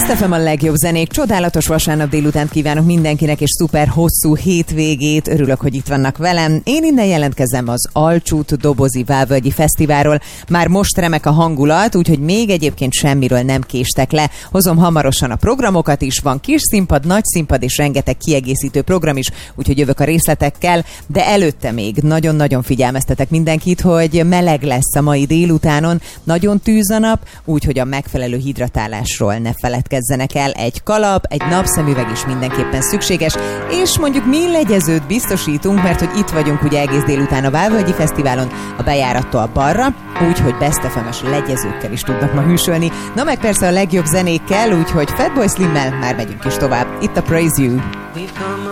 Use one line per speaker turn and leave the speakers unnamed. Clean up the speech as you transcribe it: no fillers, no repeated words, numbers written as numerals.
Best FM a legjobb zenék. Csodálatos vasárnap délutánt kívánok mindenkinek, és szuper hosszú hétvégét. Örülök, hogy itt vannak velem. Én innen jelentkezem az Alcsút Dobozi Vávölgyi Fesztiválról. Már most remek a hangulat, úgyhogy még egyébként semmiről nem késtek le. Hozom hamarosan a programokat is. Van kis színpad, nagy színpad és rengeteg kiegészítő program is, úgyhogy jövök a részletekkel. De előtte még nagyon-nagyon figyelmeztetek mindenkit, hogy meleg lesz a mai délutánon. Nagyon tűz a nap, úgyhogy a megfelelő hidratálásról ne feledkezzenek el. Egy kalap, egy napszemüveg is mindenképpen szükséges, és mondjuk mi legyezőt biztosítunk, mert hogy itt vagyunk ugye egész délután a Vávölgyi Fesztiválon, a bejárattól balra, úgyhogy Best FM-es legyezőkkel is tudnak ma hűsölni. Na meg persze a legjobb zenékkel, úgyhogy Fatboy Slimmel már megyünk is tovább. Itt a Praise You.